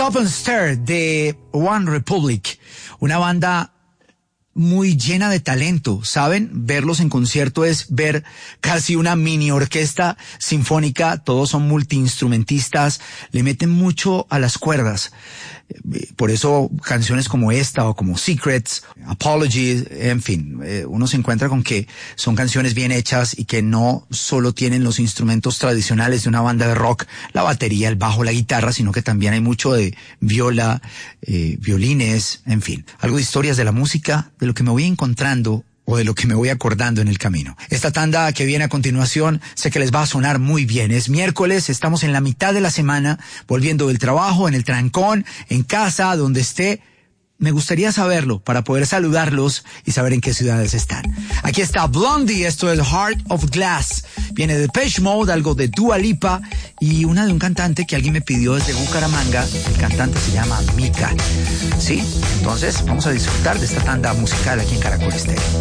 Stop and Stare de One Republic, una banda muy llena de talento, ¿saben? Verlos en concierto es ver casi una mini orquesta sinfónica, todos son multiinstrumentistas, le meten mucho a las cuerdas. Por eso canciones como esta o como Secrets, Apologies, en fin, uno se encuentra con que son canciones bien hechas y que no solo tienen los instrumentos tradicionales de una banda de rock, la batería, el bajo, la guitarra, sino que también hay mucho de viola, violines, en fin, algo de historias de la música, de lo que me voy encontrando o de lo que me voy acordando en el camino. Esta tanda que viene a continuación sé que les va a sonar muy bien. Es miércoles, estamos en la mitad de la semana, volviendo del trabajo, en el trancón, en casa, donde esté. Me gustaría saberlo para poder saludarlos y saber en qué ciudades están. Aquí está Blondie, esto es Heart of Glass. Viene de Depeche Mode, algo de Dua Lipa y una de un cantante que alguien me pidió desde Bucaramanga. El cantante se llama Mika. ¿Sí? Entonces vamos a disfrutar de esta tanda musical aquí en Caracol Estéreo.